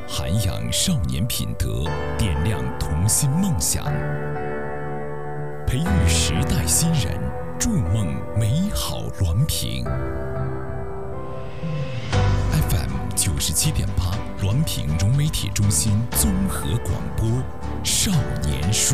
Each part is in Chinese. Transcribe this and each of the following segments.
涵养少年品德，点亮童心梦想，培育时代新人，筑梦美好滦平。FM 97.8，滦平融媒体中心综合广播，少年说。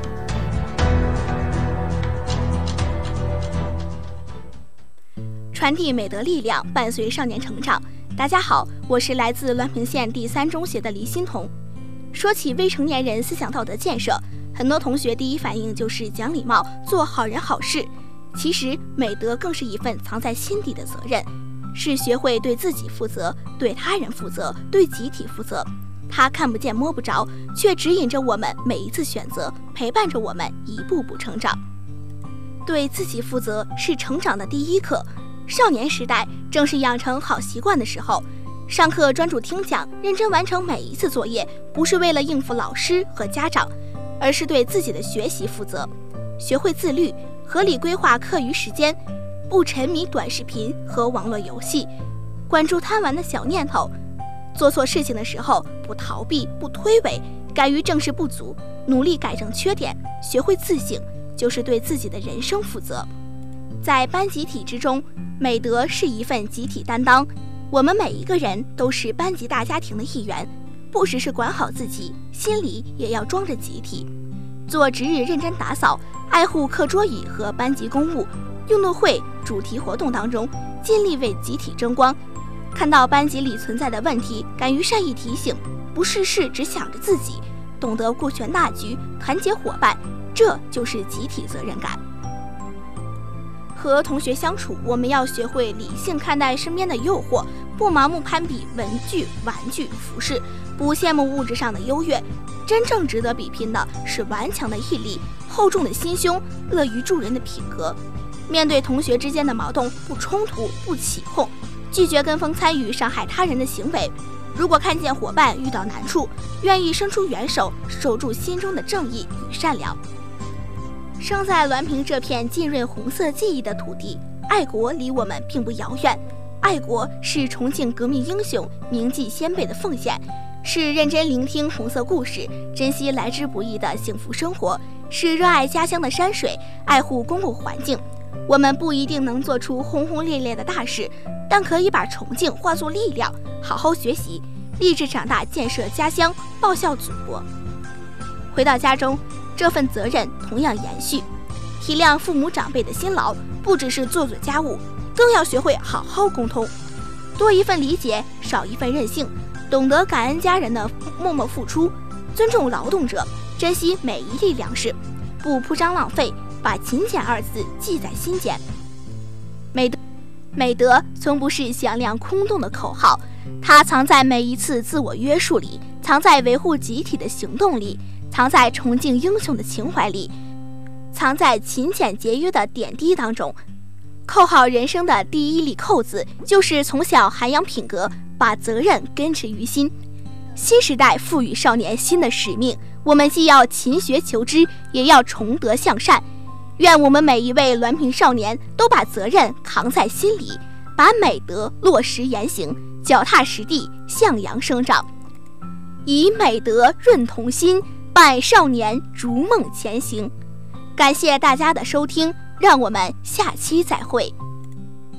传递美德力量，伴随少年成长。大家好，我是来自滦平县第3中学的黎欣彤。说起未成年人思想道德建设，很多同学第一反应就是讲礼貌，做好人好事。其实美德更是一份藏在心底的责任，是学会对自己负责，对他人负责，对集体负责。它看不见摸不着，却指引着我们每一次选择，陪伴着我们一步步成长。对自己负责是成长的第一课。少年时代正是养成好习惯的时候，上课专注听讲，认真完成每一次作业，不是为了应付老师和家长，而是对自己的学习负责。学会自律，合理规划课余时间，不沉迷短视频和网络游戏，关注贪玩的小念头。做错事情的时候，不逃避，不推诿，敢于正视不足，努力改正缺点，学会自省，就是对自己的人生负责。在班集体之中，美德是一份集体担当，我们每一个人都是班级大家庭的一员，不只是管好自己，心里也要装着集体。做值日认真打扫，爱护课桌椅和班级公物，运动会主题活动当中尽力为集体争光。看到班级里存在的问题，敢于善意提醒，不事事只想着自己，懂得顾全大局，团结伙伴，这就是集体责任感。和同学相处，我们要学会理性看待身边的诱惑，不盲目攀比文具、玩具、服饰，不羡慕物质上的优越。真正值得比拼的是顽强的毅力、厚重的心胸、乐于助人的品格。面对同学之间的矛盾，不冲突，不起哄，拒绝跟风参与伤害他人的行为。如果看见伙伴遇到难处，愿意伸出援手，守住心中的正义与善良。生在滦平这片浸润红色记忆的土地，爱国离我们并不遥远。爱国是崇敬革命英雄、铭记先辈的奉献，是认真聆听红色故事，珍惜来之不易的幸福生活，是热爱家乡的山水，爱护公共环境。我们不一定能做出轰轰烈烈的大事，但可以把崇敬化作力量，好好学习，立志长大，建设家乡，报效祖国。回到家中，这份责任同样延续，体谅父母长辈的辛劳，不只是做做家务，更要学会好好沟通，多一份理解，少一份任性，懂得感恩家人的默默付出，尊重劳动者，珍惜每一粒粮食，不铺张浪费，把勤俭2字记在心间。美德从不是响亮空洞的口号，它藏在每一次自我约束里，藏在维护集体的行动里，藏在崇敬英雄的情怀里，藏在勤俭节约的点滴当中。扣好人生的第一粒扣子，就是从小涵养品格，把责任根植于心。新时代赋予少年新的使命，我们既要勤学求知，也要崇德向善。愿我们每一位滦平少年都把责任扛在心里，把美德落实言行，脚踏实地，向阳生长，以美德润童心，伴少年逐梦前行。感谢大家的收听，让我们下期再会。